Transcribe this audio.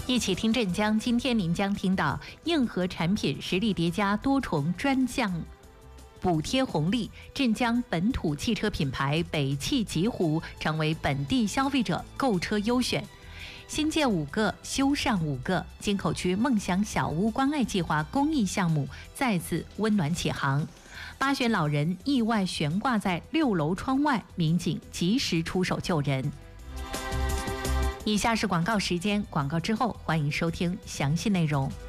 一起听镇江，今天您将听到硬核产品实力叠加，多重专项补贴红利，镇江本土汽车品牌北汽极狐成为本地消费者购车优选。新建5个，修缮5个，京口区梦想小屋关爱计划公益项目再次温暖启航。8选老人意外悬挂在6楼窗外，民警及时出手救人。以下是广告时间，广告之后欢迎收听详细内容。